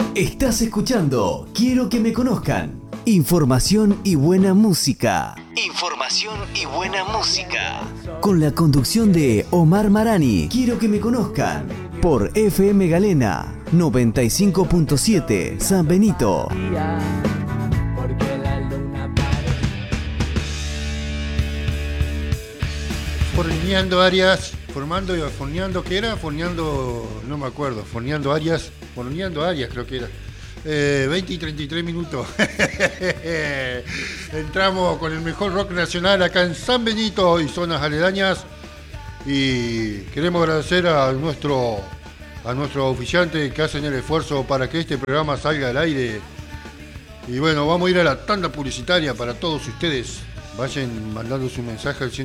Estás escuchando Quiero que me conozcan. Información y buena música. Información y buena música. Con la conducción de Omar Marani. Quiero que me conozcan. Por FM Galena 95.7 San Benito. Forneando áreas, forneando, ¿qué era? Forneando, no me acuerdo, forneando áreas creo que era. 20 y 33 minutos. Entramos con el mejor rock nacional acá en San Benito y zonas aledañas. Y queremos agradecer a nuestros oficiantes que hacen el esfuerzo para que este programa salga al aire. Y bueno, vamos a ir a la tanda publicitaria para todos ustedes. Vayan mandando su mensaje al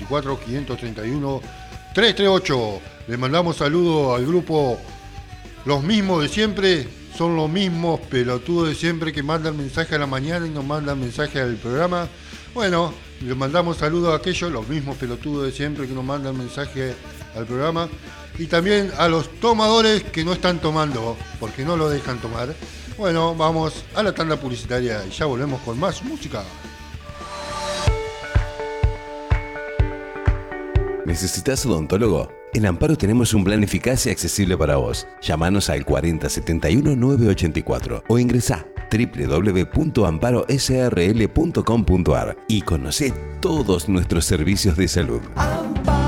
154-531-338. Les mandamos saludos al grupo Los Mismos de Siempre. Son los mismos pelotudos de siempre que mandan mensaje a la mañana y nos mandan mensaje al programa. Bueno, les mandamos saludos a aquellos, los mismos pelotudos de siempre que nos mandan mensaje al programa. Y también a los tomadores que no están tomando, porque no lo dejan tomar. Bueno, vamos a la tanda publicitaria y ya volvemos con más música. ¿Necesitas odontólogo? En Amparo tenemos un plan eficaz y accesible para vos. Llámanos al 4071 984 o ingresá www.amparosrl.com.ar y conocé todos nuestros servicios de salud.